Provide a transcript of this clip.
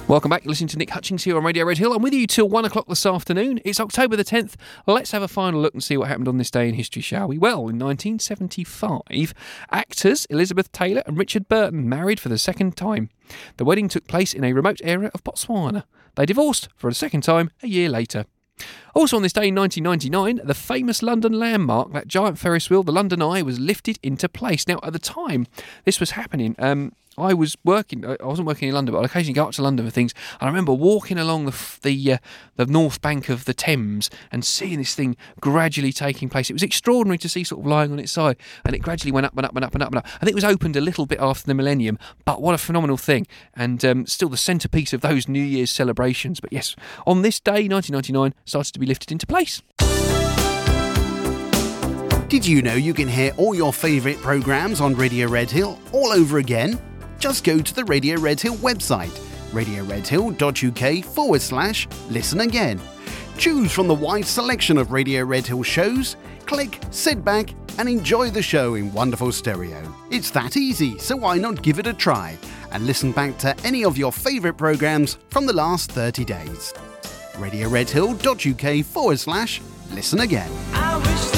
Welcome back. You're listening to Nick Hutchings here on Radio Red Hill. I'm with you till 1 o'clock this afternoon. It's October the 10th. Let's have a final look and see what happened on this day in history, shall we? Well, in 1975, actors Elizabeth Taylor and Richard Burton married for the second time. The wedding took place in a remote area of Botswana. They divorced for a second time a year later. Also on this day in 1999, the famous London landmark, that giant Ferris wheel, the London Eye, was lifted into place. Now, at the time this was happening, I wasn't working in London, but I'd occasionally go up to London for things. And I remember walking along the north bank of the Thames and seeing this thing gradually taking place. It was extraordinary to see, sort of lying on its side, and it gradually went up and up and up and up and up. I think it was opened a little bit after the millennium, but what a phenomenal thing. And still the centrepiece of those New Year's celebrations. But yes, on this day, 1999, started to be lifted into place. Did you know you can hear all your favourite programmes on Radio Red Hill all over again? Just go to the Radio Red Hill website, radioredhill.uk/listen again. Choose from the wide selection of Radio Red Hill shows, click, sit back and enjoy the show in wonderful stereo. It's that easy, so why not give it a try and listen back to any of your favourite programmes from the last 30 days. radioredhill.uk/listen again.